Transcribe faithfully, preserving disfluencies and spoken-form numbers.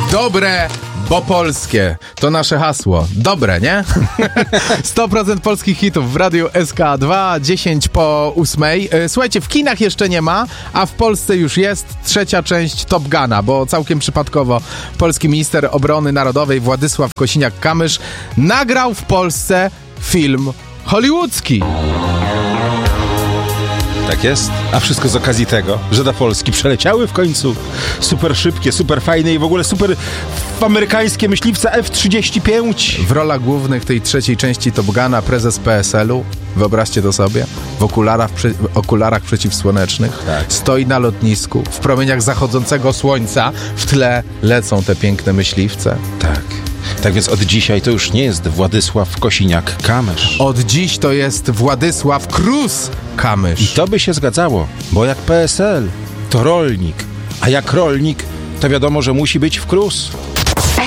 Dobre, bo polskie. To nasze hasło. Dobre, nie? sto procent polskich hitów w Radiu S K dwa, dziesięć po ósmej. Słuchajcie, w kinach jeszcze nie ma, a w Polsce już jest trzecia część Top Guna, bo całkiem przypadkowo polski minister obrony narodowej Władysław Kosiniak-Kamysz nagrał w Polsce film hollywoodzki. Tak jest, a wszystko z okazji tego, że do Polski przeleciały w końcu super szybkie, super fajne i w ogóle super amerykańskie myśliwce F trzydzieści pięć. W rolach głównych tej trzeciej części Top Guna prezes P S L u, wyobraźcie to sobie, w okularach, w okularach przeciwsłonecznych, tak. Stoi na lotnisku, w promieniach zachodzącego słońca, w tle lecą te piękne myśliwce. Tak. Tak więc od dzisiaj to już nie jest Władysław Kosiniak-Kamysz. Od dziś to jest Władysław Krus-Kamysz. I to by się zgadzało, bo jak P S L to rolnik, a jak rolnik to wiadomo, że musi być w Krus.